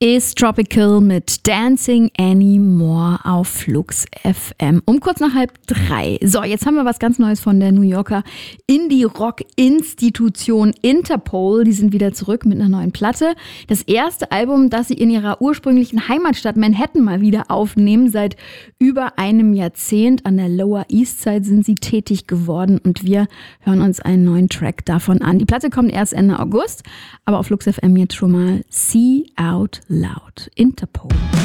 ist Tropical mit Dancing Anymore auf Flux FM. Um kurz nach 2:30. So, jetzt haben wir was ganz Neues von der New Yorker Indie-Rock-Institution Interpol. Die sind wieder zurück mit einer neuen Platte. Das erste Album, das sie in ihrer ursprünglichen Heimatstadt Manhattan mal wieder aufnehmen. Seit über einem Jahrzehnt an der Lower East Side sind sie tätig geworden und wir hören uns einen neuen Track davon an. Die Platte kommt erst Ende August, aber auf Flux FM jetzt schon mal See Out Loud. Interpol.